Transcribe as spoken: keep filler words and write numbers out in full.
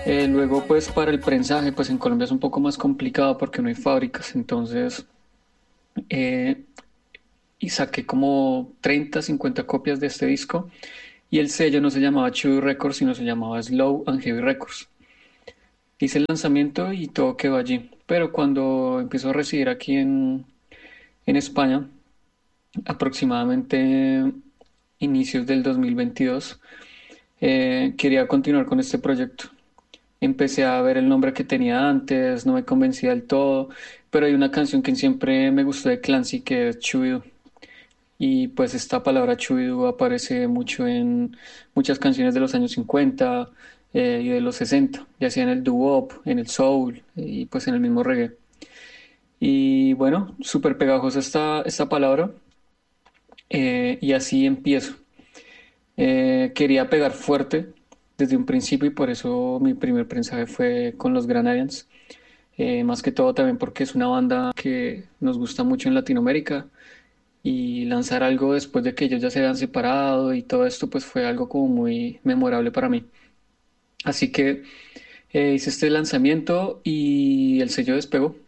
Eh, luego, pues para el prensaje, pues en Colombia es un poco más complicado porque no hay fábricas, entonces eh, y saqué como treinta, cincuenta copias de este disco y el sello no se llamaba Chewy Records, sino se llamaba Slow and Heavy Records. Hice el lanzamiento y todo quedó allí, pero cuando empiezo a residir aquí en, en España, aproximadamente inicios del dos mil veintidós, eh, quería continuar con este proyecto. Empecé a ver el nombre que tenía antes, no me convencía del todo, pero hay una canción que siempre me gustó de Clancy que es Chuido. Y pues esta palabra Chuido aparece mucho en muchas canciones de los años cincuenta eh, y de los sesenta, ya sea en el doo-wop, en el soul y pues en el mismo reggae. Y bueno, súper pegajosa esta, esta palabra eh, y así empiezo. Eh, quería pegar fuerte desde un principio y por eso mi primer prensaje fue con los Granadians. Eh, más que todo también porque es una banda que nos gusta mucho en Latinoamérica y lanzar algo después de que ellos ya se habían separado y todo esto pues fue algo como muy memorable para mí. Así que eh, hice este lanzamiento y el sello despegó.